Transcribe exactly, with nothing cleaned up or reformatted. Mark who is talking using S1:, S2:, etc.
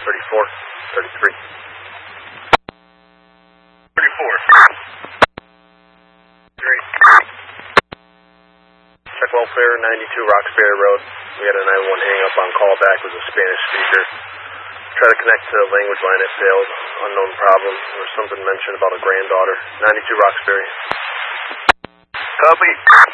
S1: thirty-four, thirty-three.
S2: thirty-four. Three.
S1: Check welfare, ninety-two Roxbury Road. We had a nine one one hang up on callback with a Spanish speaker. Try to connect to the language line, it failed. Unknown problem. There was something mentioned about a granddaughter. ninety-two Roxbury.
S2: Copy.